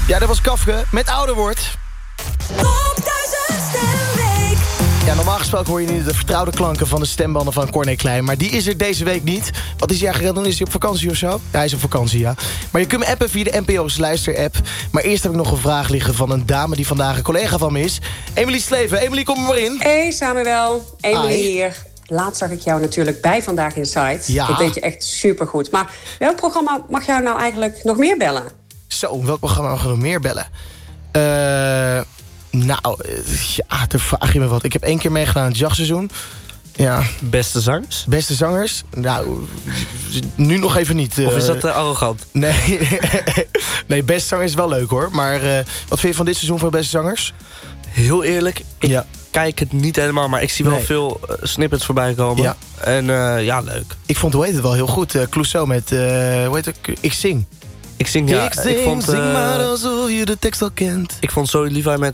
Ja, dat was Kafke met Ouder Wordt. Top 1000 Stemweek. Ja, normaal gesproken hoor je nu de vertrouwde klanken van de stembanden van Corné Klein. Maar die is er deze week niet. Wat is hij eigenlijk aan het doen? Is hij op vakantie of zo? Ja, hij is op vakantie, ja. Maar je kunt me appen via de NPO's luisterapp. Maar eerst heb ik nog een vraag liggen van een dame die vandaag een collega van me is. Emily Sleven. Emily, kom er maar in. Hey Samuel, Emily Hi. hier. Laatst zag ik jou natuurlijk bij Vandaag Inside. Ja. Dat deed je echt supergoed. Maar welk programma mag jou nou eigenlijk nog meer bellen? Zo, welk programma mag je nog meer bellen? Ja, dan vraag je me wat. Ik heb 1 keer meegedaan in het jachtseizoen. Ja, Beste zangers? beste zangers? Nou, nu nog even niet. Of is dat arrogant? Nee, nee, beste zanger is wel leuk hoor. Maar wat vind je van dit seizoen voor beste zangers? Heel eerlijk, ik Ja. kijk het niet helemaal, maar ik zie wel Nee. veel snippets voorbij komen. Ja. En ja, leuk. Ik vond, hoe heet het wel, heel goed. Clouseau met, hoe heet het? Ik Zing. Ik zing, ja, ik zing, zing maar alsof je de tekst al kent. ik vond Zoe Levi met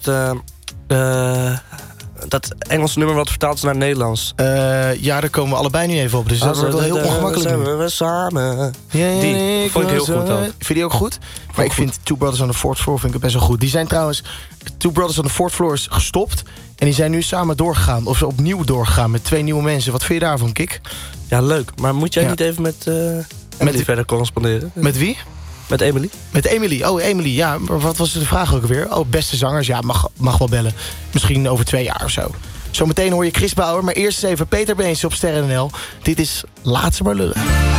dat Engelse nummer wat vertaald is naar het Nederlands. Ja, daar komen we allebei nu even op. Dus dat wordt wel heel ongemakkelijk nu. Zijn we samen. Ja, Die vond ik heel goed ook. Vind je die ook goed? Maar ik vind Two Brothers on the Fourth Floor vind ik best wel goed. Die zijn trouwens, Two Brothers on the Fourth Floor is gestopt. En die zijn nu samen doorgegaan. Of ze opnieuw doorgegaan met 2 nieuwe mensen. Wat vind je daarvan, Kik? Ja, leuk. Maar moet jij Ja. niet even met Emily verder corresponderen? Met wie? Met Emily? Met Emily. Oh, Emily. Ja, maar wat was de vraag ook weer? Oh, beste zangers. Ja, mag wel bellen. Misschien over 2 jaar of zo. Zometeen hoor je Chris Bauer. Maar eerst eens even Peter Beens op Sterren NL. Dit is Laat ze maar lullen.